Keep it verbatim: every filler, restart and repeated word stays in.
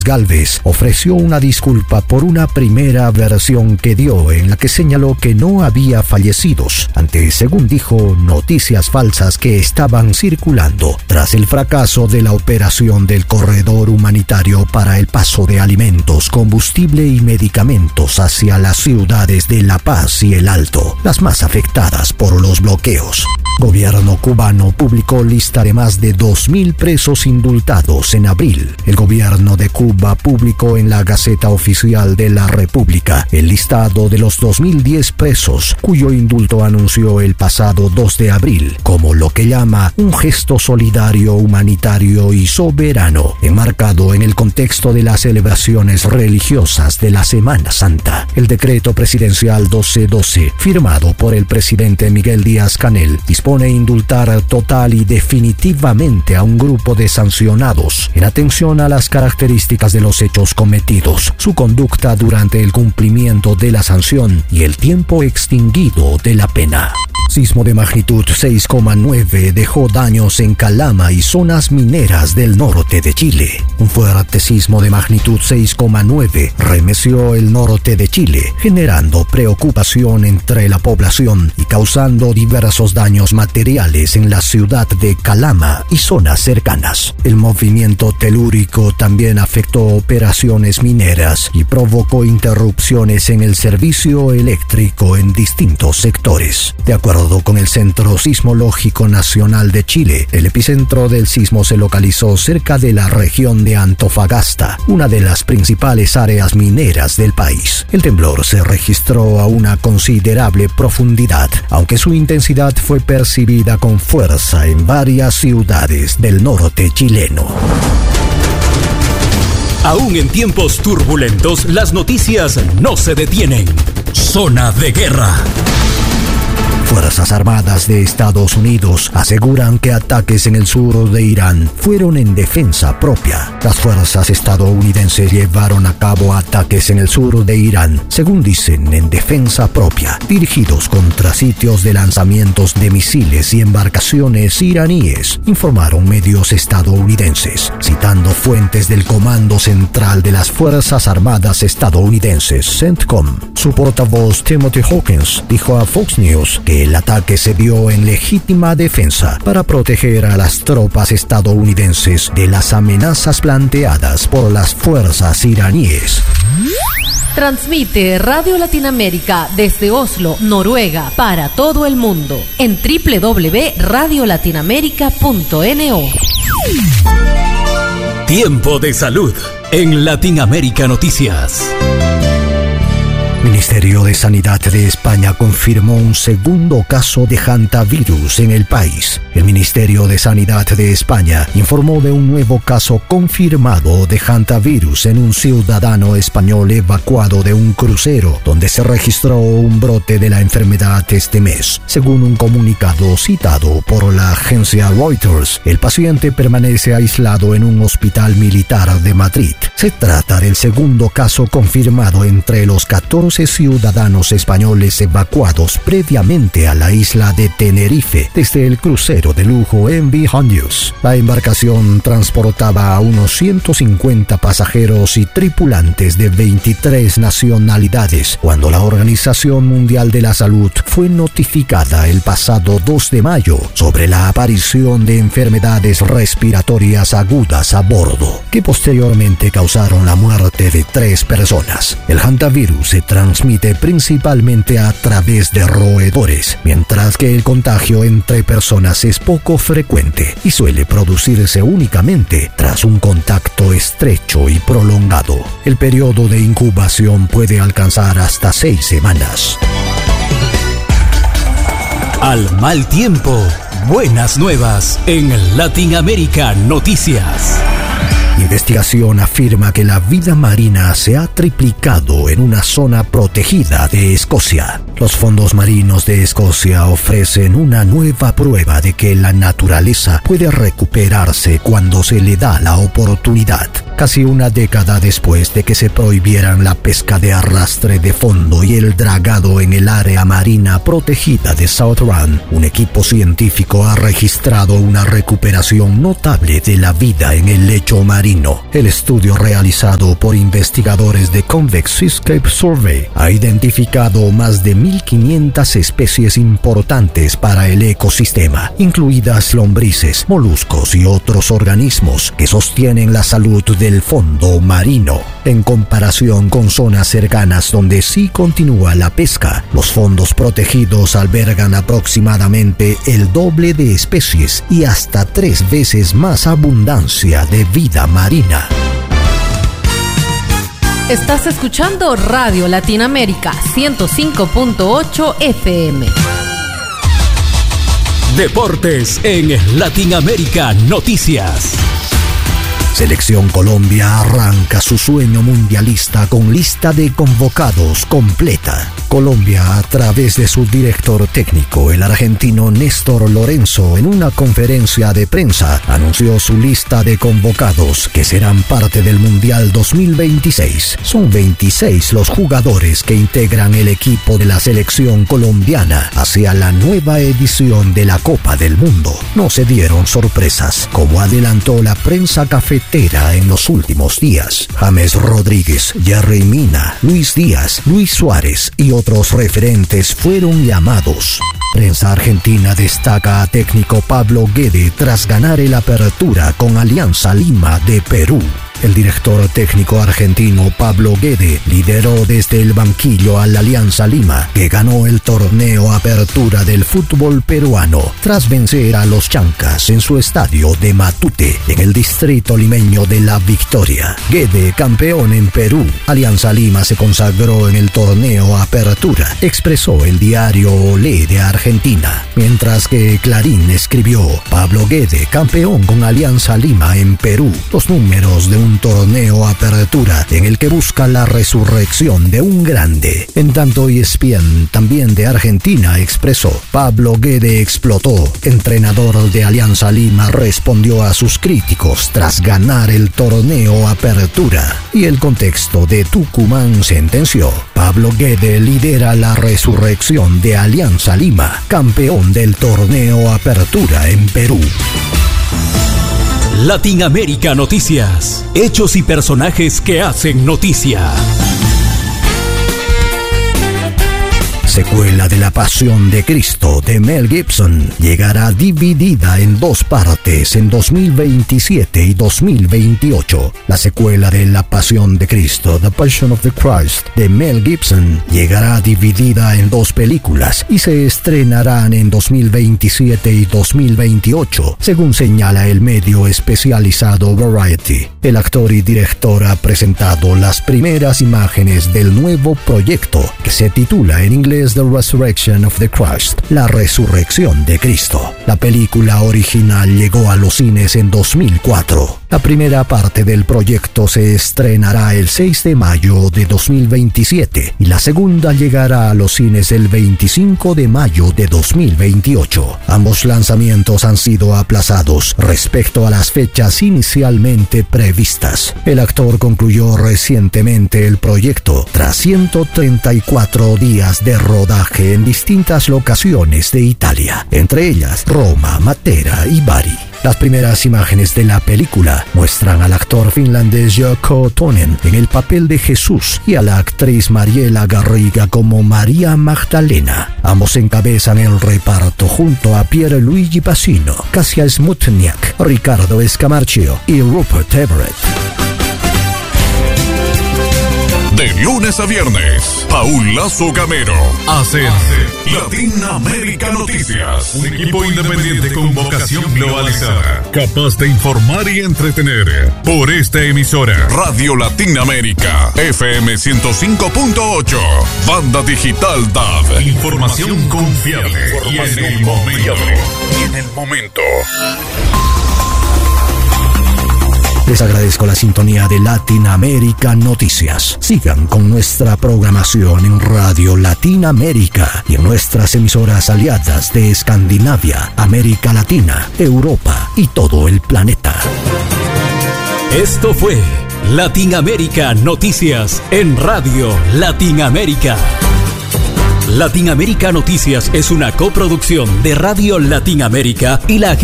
Gálvez ofreció una disculpa por una primera versión que dio en la que señaló que no había fallecidos ante, según dijo, noticias falsas que estaban circulando tras el fracaso de la operación del corredor humanitario para el paso de alimentos, combustible y medicamentos hacia las ciudades de La Paz y El Alto, las más afectadas por los bloqueos. Gobierno cubano publicó lista de más de dos mil presos indultados en abril. El gobierno de Cuba publicó en la Gaceta Oficial de la República el listado de los dos mil diez presos, cuyo indulto anunció el pasado dos de abril como lo que llama un gesto solidario, humanitario y soberano, enmarcado en el contexto de las celebraciones religiosas de la Semana Santa. El decreto presidencial doce doce, firmado por el presidente Miguel Díaz-Canel, dispone indultar total y definitivamente a un grupo de sancionados en atención a las características de los hechos cometidos, su conducta durante el cumplimiento de la sanción y el tiempo extinguido de la pena. Sismo de magnitud seis coma nueve dejó daños en Calama y zonas mineras del norte de Chile. Un fuerte sismo de magnitud seis coma nueve remeció el norte de Chile, generando preocupación entre la población y causando diversos daños materiales en la ciudad de Calama y zonas cercanas. El movimiento telúrico también afectó operaciones mineras y provocó interrupciones en el servicio eléctrico en distintos sectores. De acuerdo con el Centro Sismológico Nacional de Chile, el epicentro del sismo se localizó cerca de la región de Antofagasta, una de las principales áreas mineras del país. El temblor se registró a una considerable profundidad, aunque su intensidad fue percibida con fuerza en varias ciudades del norte chileno. Aún en tiempos turbulentos, las noticias no se detienen. Zona de guerra. Fuerzas Armadas de Estados Unidos aseguran que ataques en el sur de Irán fueron en defensa propia. Las fuerzas estadounidenses llevaron a cabo ataques en el sur de Irán, según dicen, en defensa propia, dirigidos contra sitios de lanzamientos de misiles y embarcaciones iraníes, informaron medios estadounidenses, citando fuentes del Comando Central de las Fuerzas Armadas estadounidenses, CENTCOM. Su portavoz Timothy Hawkins dijo a Fox News que el ataque se dio en legítima defensa para proteger a las tropas estadounidenses de las amenazas planteadas por las fuerzas iraníes. Transmite Radio Latinoamérica desde Oslo, Noruega, para todo el mundo en doble u doble u doble u punto radio latinoamérica punto no. Tiempo de salud en Latinoamérica Noticias. Ministerio de Sanidad de España confirmó un segundo caso de hantavirus en el país. El Ministerio de Sanidad de España informó de un nuevo caso confirmado de hantavirus en un ciudadano español evacuado de un crucero, donde se registró un brote de la enfermedad este mes. Según un comunicado citado por la agencia Reuters, el paciente permanece aislado en un hospital militar de Madrid. Se trata del segundo caso confirmado entre los catorce ciudadanos españoles evacuados previamente a la isla de Tenerife desde el crucero de lujo M V Hondius. La embarcación transportaba a unos ciento cincuenta pasajeros y tripulantes de veintitrés nacionalidades cuando la Organización Mundial de la Salud fue notificada el pasado dos de mayo sobre la aparición de enfermedades respiratorias agudas a bordo, que posteriormente causaron la muerte de tres personas. El hantavirus se transmite principalmente a través de roedores, mientras que el contagio entre personas es poco frecuente y suele producirse únicamente tras un contacto estrecho y prolongado. El periodo de incubación puede alcanzar hasta seis semanas. Al mal tiempo, buenas nuevas en Latinoamérica Noticias. Investigación afirma que la vida marina se ha triplicado en una zona protegida de Escocia. Los fondos marinos de Escocia ofrecen una nueva prueba de que la naturaleza puede recuperarse cuando se le da la oportunidad. Casi una década después de que se prohibieran la pesca de arrastre de fondo y el dragado en el área marina protegida de South Run, un equipo científico ha registrado una recuperación notable de la vida en el lecho marino. El estudio realizado por investigadores de Convex Seascape Survey ha identificado más de mil quinientas especies importantes para el ecosistema, incluidas lombrices, moluscos y otros organismos que sostienen la salud del fondo marino. En comparación con zonas cercanas donde sí continúa la pesca, los fondos protegidos albergan aproximadamente el doble de especies y hasta tres veces más abundancia de vida marina. Estás escuchando Radio Latinoamérica ciento cinco punto ocho F M. Deportes en Latinoamérica Noticias. Selección Colombia arranca su sueño mundialista con lista de convocados completa. Colombia, a través de su director técnico, el argentino Néstor Lorenzo, en una conferencia de prensa, anunció su lista de convocados que serán parte del Mundial dos mil veintiséis. Son veintiséis los jugadores que integran el equipo de la selección colombiana hacia la nueva edición de la Copa del Mundo. No se dieron sorpresas, como adelantó la prensa cafetera en los últimos días. James Rodríguez, Jerry Mina, Luis Díaz, Luis Suárez y otros referentes fueron llamados. Prensa argentina destaca a técnico Pablo Guede tras ganar el Apertura con Alianza Lima de Perú. El director técnico argentino Pablo Guede lideró desde el banquillo a la Alianza Lima, que ganó el torneo Apertura del fútbol peruano tras vencer a los Chancas en su estadio de Matute, en el distrito limeño de La Victoria. Guede, campeón en Perú. Alianza Lima se consagró en el torneo Apertura, expresó el diario Olé de Argentina. Mientras que Clarín escribió: Pablo Guede, campeón con Alianza Lima en Perú. Los números de un torneo Apertura en el que busca la resurrección de un grande. En tanto, E S P N, también de Argentina, expresó: Pablo Guede explotó. Entrenador de Alianza Lima respondió a sus críticos tras ganar el torneo Apertura. Y el contexto de Tucumán sentenció: Pablo Guede lidera la resurrección de Alianza Lima, campeón del torneo Apertura en Perú. Latinoamérica Noticias. Hechos y personajes que hacen noticia. Secuela de La Pasión de Cristo de Mel Gibson llegará dividida en dos partes en dos mil veintisiete y dos mil veintiocho. La secuela de La Pasión de Cristo, The Passion of the Christ, de Mel Gibson, llegará dividida en dos películas y se estrenarán en dos mil veintisiete y dos mil veintiocho, según señala el medio especializado Variety. El actor y director ha presentado las primeras imágenes del nuevo proyecto, que se titula en inglés The Resurrection of the Christ, la resurrección de Cristo. La película original llegó a los cines en dos mil cuatro. La primera parte del proyecto se estrenará el seis de mayo de dos mil veintisiete y la segunda llegará a los cines el veinticinco de mayo de dos mil veintiocho. Ambos lanzamientos han sido aplazados respecto a las fechas inicialmente previstas. El actor concluyó recientemente el proyecto tras ciento treinta y cuatro días de rodaje en distintas locaciones de Italia, entre ellas Roma, Matera y Bari. Las primeras imágenes de la película muestran al actor finlandés Jaakko Tonen en el papel de Jesús y a la actriz Mariela Garriga como María Magdalena. Ambos encabezan el reparto junto a Pierluigi Pacino, Kasia Smutniak, Ricardo Escamarcio y Rupert Everett. De lunes a viernes, Paul Lazo Gamero hace Latinoamérica Noticias. Un equipo independiente con vocación globalizada, capaz de informar y entretener. Por esta emisora, Radio Latinoamérica, F M ciento cinco punto ocho, Banda Digital D A B. Información confiable y en el momento. Y en el momento. Les agradezco la sintonía de Latinoamérica Noticias. Sigan con nuestra programación en Radio Latinoamérica y en nuestras emisoras aliadas de Escandinavia, América Latina, Europa y todo el planeta. Esto fue Latinoamérica Noticias en Radio Latinoamérica. Latinoamérica Noticias es una coproducción de Radio Latinoamérica y la